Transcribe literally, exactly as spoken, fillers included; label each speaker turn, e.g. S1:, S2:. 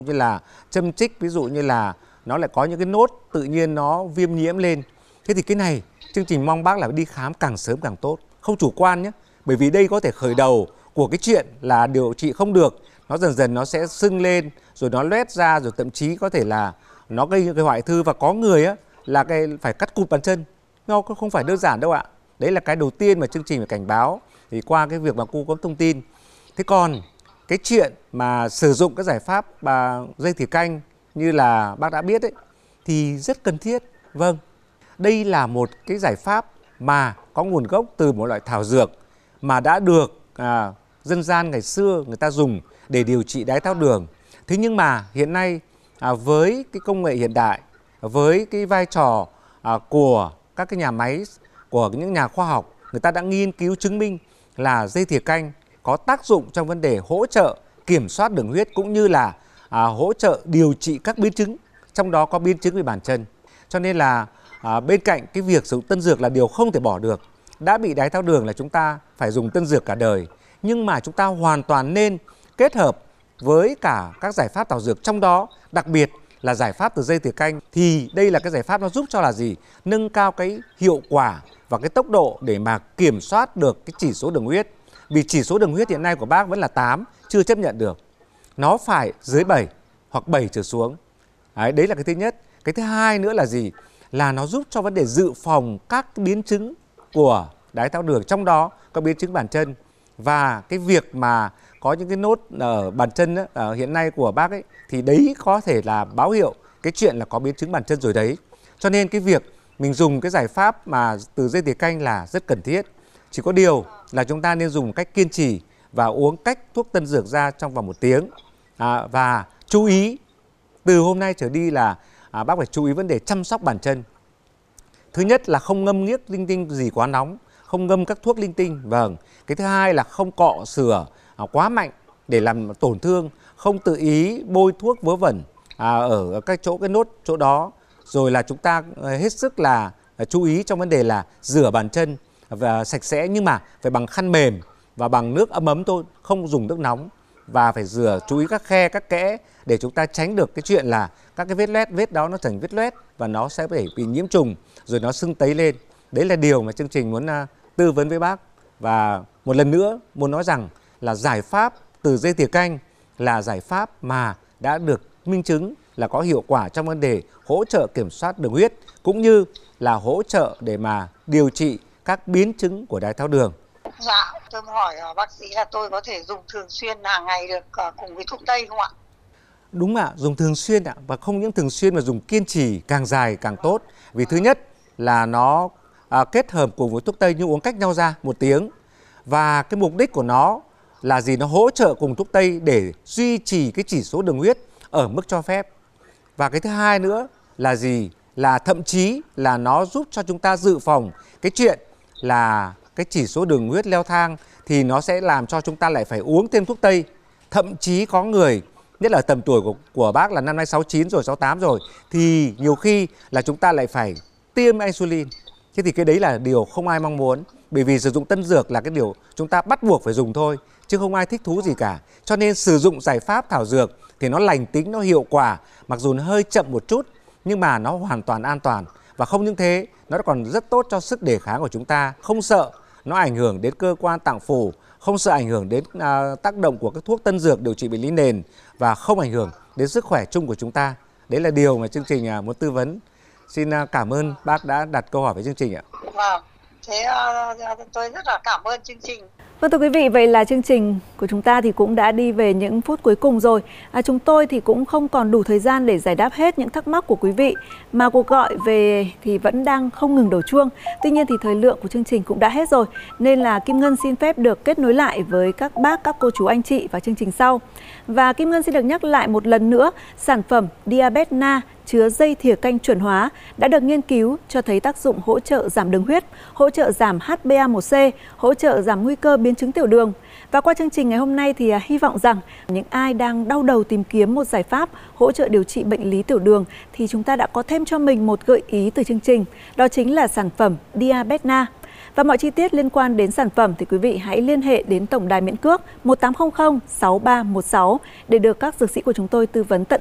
S1: như là châm chích, ví dụ như là nó lại có những cái nốt tự nhiên nó viêm nhiễm lên. Thế thì cái này chương trình mong bác là đi khám càng sớm càng tốt, không chủ quan nhé. Bởi vì đây có thể khởi đầu của cái chuyện là điều trị không được, nó dần dần nó sẽ sưng lên, rồi nó loét ra, rồi thậm chí có thể là nó gây những cái hoại thư, và có người á là cái phải cắt cụt bàn chân. Nó không phải đơn giản đâu ạ. Đấy là cái đầu tiên mà chương trình phải cảnh báo thì qua cái việc mà cung cấp thông tin. Thế còn cái chuyện mà sử dụng các giải pháp và dây thỉa canh như là bác đã biết ấy thì rất cần thiết. Vâng, đây là một cái giải pháp mà có nguồn gốc từ một loại thảo dược mà đã được à, dân gian ngày xưa người ta dùng để điều trị đái tháo đường. Thế nhưng mà hiện nay à, với cái công nghệ hiện đại, với cái vai trò à, của các cái nhà máy, của những nhà khoa học, người ta đã nghiên cứu chứng minh là dây thỉa canh có tác dụng trong vấn đề hỗ trợ kiểm soát đường huyết, cũng như là à, hỗ trợ điều trị các biến chứng, trong đó có biến chứng về bàn chân. Cho nên là à, bên cạnh cái việc sử dụng tân dược là điều không thể bỏ được. Đã bị đái tháo đường là chúng ta phải dùng tân dược cả đời, nhưng mà chúng ta hoàn toàn nên kết hợp với cả các giải pháp thảo dược, trong đó đặc biệt là giải pháp từ dây thỉa canh. Thì đây là cái giải pháp nó giúp cho là gì? Nâng cao cái hiệu quả và cái tốc độ để mà kiểm soát được cái chỉ số đường huyết. Vì chỉ số đường huyết hiện nay của bác vẫn là tám, chưa chấp nhận được. Nó phải dưới bảy hoặc bảy trở xuống. Đấy, đấy là cái thứ nhất. Cái thứ hai nữa là gì? Là nó giúp cho vấn đề dự phòng các biến chứng của đái tháo đường, trong đó có biến chứng bàn chân. Và cái việc mà có những cái nốt ở bàn chân ấy, ở hiện nay của bác ấy, thì đấy có thể là báo hiệu cái chuyện là có biến chứng bàn chân rồi đấy. Cho nên cái việc mình dùng cái giải pháp mà từ dây thỉa canh là rất cần thiết. Chỉ có điều là chúng ta nên dùng một cách kiên trì và uống cách thuốc tân dược ra trong vòng một tiếng. À, và chú ý từ hôm nay trở đi là à, bác phải chú ý vấn đề chăm sóc bàn chân. Thứ nhất là không ngâm nghiếc linh tinh gì quá nóng, không ngâm các thuốc linh tinh. Vâng. Cái thứ hai là không cọ sửa à, quá mạnh để làm tổn thương, không tự ý bôi thuốc vớ vẩn à, ở các chỗ cái nốt chỗ đó. Rồi là chúng ta hết sức là chú ý trong vấn đề là rửa bàn chân và sạch sẽ, nhưng mà phải bằng khăn mềm và bằng nước ấm ấm thôi, không dùng nước nóng. Và phải rửa, chú ý các khe, các kẽ để chúng ta tránh được cái chuyện là các cái vết loét, vết đó nó thành vết loét và nó sẽ phải bị nhiễm trùng, rồi nó sưng tấy lên. Đấy là điều mà chương trình muốn uh, tư vấn với bác. Và một lần nữa muốn nói rằng là giải pháp từ dây thỉa canh là giải pháp mà đã được minh chứng là có hiệu quả trong vấn đề hỗ trợ kiểm soát đường huyết, cũng như là hỗ trợ để mà điều trị các biến chứng của đái tháo đường.
S2: Dạ, tôi hỏi bác sĩ là tôi có thể dùng thường xuyên hàng ngày được cùng với thuốc tây không ạ?
S1: Đúng ạ, dùng thường xuyên ạ, và không những thường xuyên mà dùng kiên trì, càng dài càng tốt. Vì thứ nhất là nó à, kết hợp cùng với thuốc tây nhưng uống cách nhau ra một tiếng. Và cái mục đích của nó là gì? Nó hỗ trợ cùng thuốc tây để duy trì cái chỉ số đường huyết ở mức cho phép. Và cái thứ hai nữa là gì? Là thậm chí là nó giúp cho chúng ta dự phòng cái chuyện là cái chỉ số đường huyết leo thang, thì nó sẽ làm cho chúng ta lại phải uống thêm thuốc tây. Thậm chí có người, nhất là tầm tuổi của, của bác là năm nay sáu mươi chín rồi, sáu mươi tám rồi, thì nhiều khi là chúng ta lại phải tiêm insulin. Thế thì cái đấy là điều không ai mong muốn. Bởi vì sử dụng tân dược là cái điều chúng ta bắt buộc phải dùng thôi, chứ không ai thích thú gì cả. Cho nên sử dụng giải pháp thảo dược thì nó lành tính, nó hiệu quả. Mặc dù nó hơi chậm một chút, nhưng mà nó hoàn toàn an toàn. Và không những thế, nó còn rất tốt cho sức đề kháng của chúng ta. Không sợ nó ảnh hưởng đến cơ quan tạng phủ, không sợ ảnh hưởng đến à, tác động của các thuốc tân dược điều trị bệnh lý nền, và không ảnh hưởng đến sức khỏe chung của chúng ta. Đấy là điều mà chương trình à, muốn tư vấn. Xin à, cảm ơn bác đã đặt câu hỏi với chương trình ạ.
S2: Vâng, thế uh, tôi rất là cảm ơn chương trình.
S3: Vâng, thưa quý vị, vậy là chương trình của chúng ta thì cũng đã đi về những phút cuối cùng rồi. À, chúng tôi thì cũng không còn đủ thời gian để giải đáp hết những thắc mắc của quý vị, mà cuộc gọi về thì vẫn đang không ngừng đổ chuông. Tuy nhiên thì thời lượng của chương trình cũng đã hết rồi, nên là Kim Ngân xin phép được kết nối lại với các bác, các cô chú, anh chị vào chương trình sau. Và Kim Ngân xin được nhắc lại một lần nữa, sản phẩm Diabetna chứa dây thỉa canh chuẩn hóa đã được nghiên cứu cho thấy tác dụng hỗ trợ giảm đường huyết, hỗ trợ giảm H b A một C, hỗ trợ giảm nguy cơ biến chứng tiểu đường. Và qua chương trình ngày hôm nay thì hy vọng rằng những ai đang đau đầu tìm kiếm một giải pháp hỗ trợ điều trị bệnh lý tiểu đường thì chúng ta đã có thêm cho mình một gợi ý từ chương trình. Đó chính là sản phẩm Diabetna. Và mọi chi tiết liên quan đến sản phẩm thì quý vị hãy liên hệ đến tổng đài miễn cước một tám không không sáu ba một sáu để được các dược sĩ của chúng tôi tư vấn tận